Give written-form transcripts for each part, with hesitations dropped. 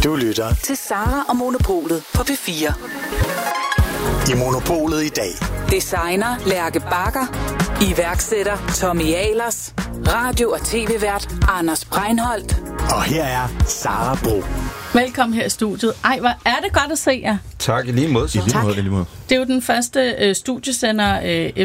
Du lytter til Sara og Monopolet på P4. I Monopolet i dag. Designer Lærke Bagger. Iværksætter Tommy Ahlers. Radio- og tv-vært Anders Breinholt. Og her er Sara Bro. Velkommen her i studiet. Ej, hvor er det godt at se jer. Tak, i lige måde. Det er jo den første studiesender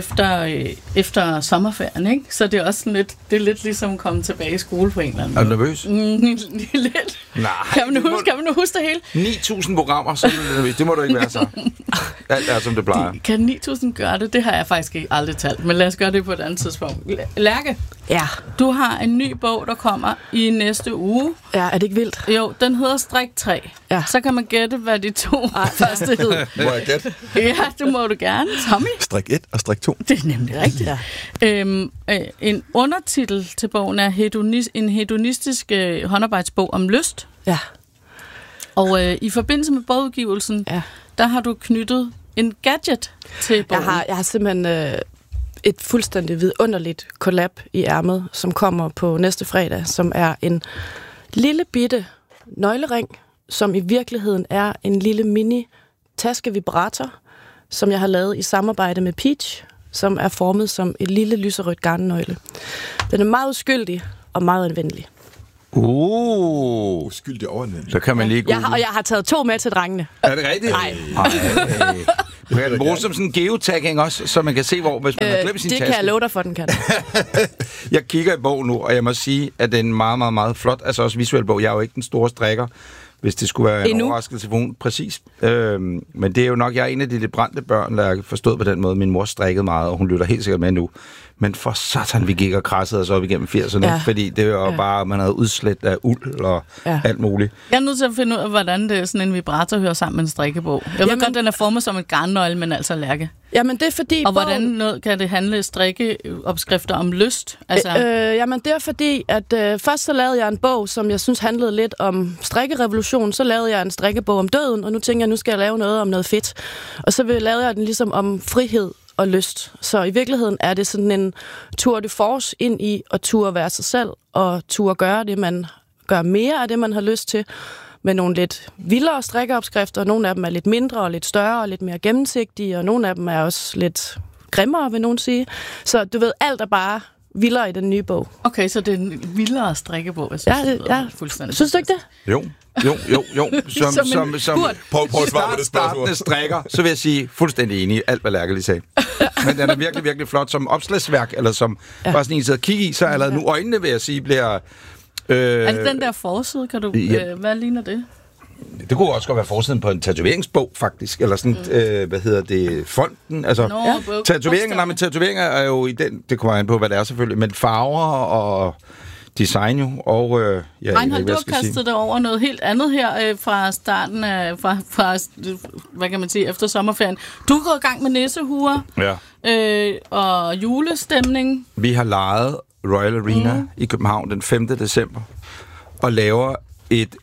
efter sommerferien, ikke? Så det er også sådan lidt, det er lidt ligesom at komme tilbage i skole på en eller anden måde. Er du nervøs? Lidt. Nej. Kan man nu huske det hele? 9.000 programmer, så det må du ikke være så. Alt er, som det plejer. Kan 9.000 gøre det? Det har jeg faktisk ikke aldrig talt, men lad os gøre det på et andet tidspunkt. Lærke, ja. Du har en ny bog, der kommer i næste uge. Ja, er det ikke vildt? Jo, den hedder Strik 3. Ja. Så kan man gætte, hvad de to første hed. Må jeg gætte? Ja, det må du gerne. Tommy? Strik 1 og strik 2. Det er nemlig rigtigt. Ja. En undertitel til bogen er en hedonistisk håndarbejdsbog om lyst. Ja. Og i forbindelse med bogudgivelsen, der har du knyttet en gadget til bogen. Jeg har simpelthen et fuldstændig vidunderligt collab i ærmet, som kommer på næste fredag, som er en lille bitte nøglering, som i virkeligheden er en lille mini taskevibrator, som jeg har lavet i samarbejde med Peach, som er formet som et lille lyserødt garnnøgle. Den er meget uskyldig og meget anvendelig. Uskyldig overanvendelig. Så kan man lige og jeg har taget 2 med til drengene. Er det rigtigt? Nej. Du kan bruge som sådan en geotagging også, så man kan se, hvor hvis man har glemt sin taske. Det kan jeg love dig for, den kan. Jeg kigger i bogen nu, og jeg må sige, at det er en meget, meget, meget flot, altså også visuel bog. Jeg er jo ikke den store strikker, hvis det skulle være en overraskelse for hun. Præcis. Men det er jo nok, jeg er en af de lidt brændte børn, der er forstået på den måde. Min mor strikkede meget, og hun lytter helt sikkert med nu. Men for satan, vi gik og krassede os op igennem 80'erne, fordi det var bare, man havde udslæt af uld og alt muligt. Jeg er nødt til at finde ud af, hvordan det er sådan en vibrator hører sammen med en strikkebog. Jeg ved godt, den er formet som et garnnøgle, men altså Lærke. Jamen det er fordi... Og hvordan kan det handle strikkeopskrifter om lyst? Altså... Jamen det er fordi, at først så lavede jeg en bog, som jeg synes handlede lidt om strikkerevolution. Så lavede jeg en strikkebog om døden, og nu tænker jeg, nu skal jeg lave noget om noget fedt. Og så lavede jeg den ligesom om frihed og lyst. Så i virkeligheden er det sådan en tour de force ind i at turde være sig selv, og turde gøre det, man gør mere af det, man har lyst til, med nogle lidt vildere strikkeopskrifter. Nogle af dem er lidt mindre og lidt større og lidt mere gennemsigtige, og nogle af dem er også lidt grimmere, vil nogen sige. Så du ved, alt er bare vildere i den nye bog. Okay, så det er en vildere strikkebog. Jeg synes, ja. Fuldstændig. Synes du ikke det? Jo. Som prøv at svare på det spørgsmål. Strikker, så vil jeg sige fuldstændig enig i alt, hvad Lærke lige sagde. Men den er virkelig, virkelig flot som opslagsværk, eller som bare sådan en tid at kigge i, så allerede nu øjnene, vil jeg sige, bliver... er det den der forside, kan du... hvad ligner det? Det kunne også godt være forsiden på en tatoveringsbog, faktisk. Eller sådan, fonden. Altså, tatoveringer er jo i den... Det kommer an på, hvad det er selvfølgelig. Men farver og design jo. Og, Reinhold, du har kastet dig over noget helt andet her fra starten af... Fra, hvad kan man sige? Efter sommerferien. Du er gået i gang med nissehuer. Ja. Og julestemning. Vi har lejet Royal Arena i København den 5. december. Og laver et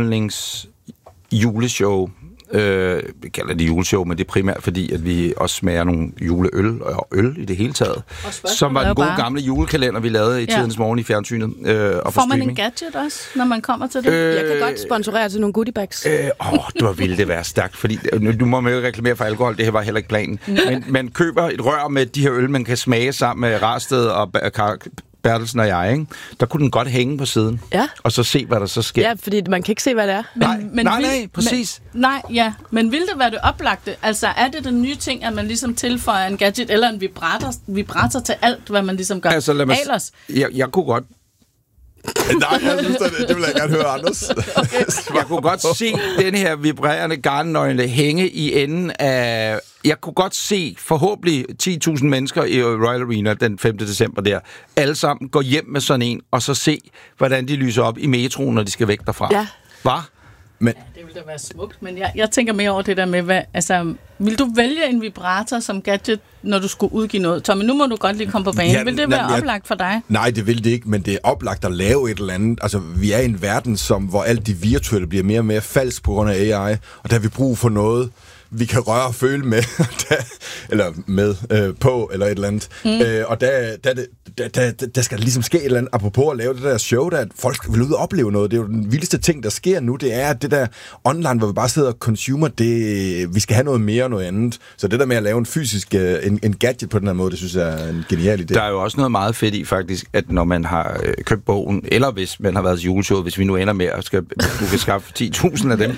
juleshow. Vi kalder det juleshow, men det er primært fordi, at vi også smager nogle juleøl og øl i det hele taget. Som var den gode gamle julekalender, vi lavede i tidens morgen i fjernsynet. Og får man en gadget også, når man kommer til det? Jeg kan godt sponsorere til nogle goodiebags. Det var vildt det være stærkt, fordi nu må man jo ikke reklamere for alkohol, det her var heller ikke planen. Men man køber et rør med de her øl, man kan smage sammen med Rarsted og Bertelsen og jeg, ikke? Der kunne den godt hænge på siden. Ja. Og så se, hvad der så sker. Ja, fordi man kan ikke se, hvad det er. Nej, præcis. Men vil det være det oplagte? Altså, er det den nye ting, at man ligesom tilføjer en gadget eller en vibrator til alt, hvad man ligesom gør? Altså, ellers? Jeg kunne godt... Nej, jeg synes, det vil jeg gerne høre, Anders. Okay. Jeg kunne godt se den her vibrerende garnnøgle hænge i enden af... Jeg kunne godt se forhåbentlig 10.000 mennesker i Royal Arena den 5. december der. Alle sammen går hjem med sådan en, og så se, hvordan de lyser op i metroen, når de skal væk derfra. Ja. Hvad? Men, det ville da være smukt, men jeg tænker mere over det der med, vil du vælge en vibrator som gadget, når du skulle udgive noget? Tommy, nu må du godt lige komme på banen. Vil det være oplagt for dig? Nej, det vil det ikke, men det er oplagt at lave et eller andet. Altså, vi er i en verden, hvor alt det virtuelle bliver mere og mere falsk på grund af AI, og der har vi brug for noget, vi kan røre og føle med, eller med på, eller et eller andet. Og der skal ligesom ske et eller andet, apropos at lave det der show, der at folk vil ud og opleve noget. Det er jo den vildeste ting, der sker nu, det er, at det der online, hvor vi bare sidder og consumer, vi skal have noget mere og noget andet. Så det der med at lave en fysisk en gadget på den her måde, det synes jeg er en genial idé. Der er jo også noget meget fedt i faktisk, at når man har købt bogen, eller hvis man har været til juleshowet, hvis vi nu ender med at du kan skaffe 10.000 af dem.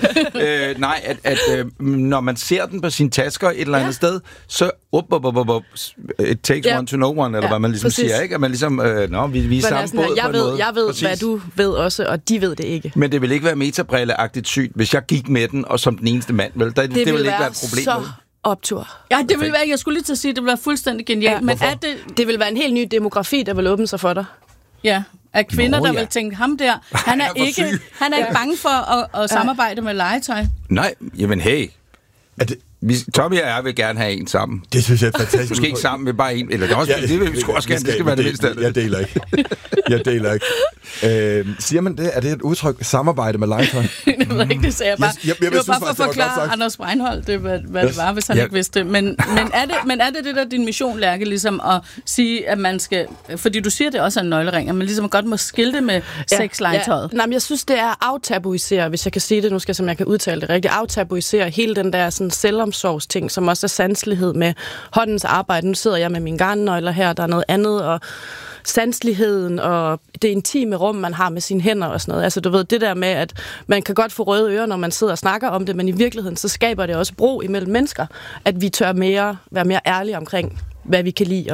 Når man ser den på sine tasker et eller andet sted, så it takes one to know one, eller hvad man ligesom siger, ikke? At man ligesom, vi er samme båd på en måde. Jeg ved, præcis. Hvad du ved også, og de ved det ikke. Men det vil ikke være metabrille-agtigt sygt, hvis jeg gik med den, og som den eneste mand, vel? Det vil ikke være et problem. Så optur. Ja, det vil være, jeg skulle lige til at sige, det vil være fuldstændig genialt. Ja, men det vil være en helt ny demografi, der vil åbne sig for dig. Ja, af kvinder, der vil tænke, ham der, han er ikke bange for at samarbejde med legetøj. Nej, jamen hey. Tommy og jeg vil gerne have en sammen. Det synes jeg er fantastisk. Måske ikke sammen med bare en, eller det også, det vil vi sgu også gerne, det skal være det mindste. Jeg deler ikke. Siger man det? Er det et udtryk, samarbejde med legetøj? Jeg ved ikke, det sagde jeg bare. Det var bare for at forklare Anders Breinholt, hvad det var, hvis han ikke vidste det. Men er det der din mission, Lærke, ligesom at sige, at man skal, fordi du siger, det også er en nøglering, at man ligesom godt må skilte med sexlegetøjet. Nej, men jeg synes, det er aftabuisere, hvis jeg kan sige det, nu skal jeg kan udtale det rigtigt, aftabuisere hele den der sådan selvomsorgsting, som også er sanselighed med håndens arbejde. Nu sidder jeg med min garnnøgler her, der er noget andet, og sanseligheden og det intime rum, man har med sine hænder og sådan noget. Altså, du ved, det der med, at man kan godt få røde ører, når man sidder og snakker om det, men i virkeligheden, så skaber det også bro imellem mennesker, at vi tør være mere ærlige omkring, hvad vi kan lide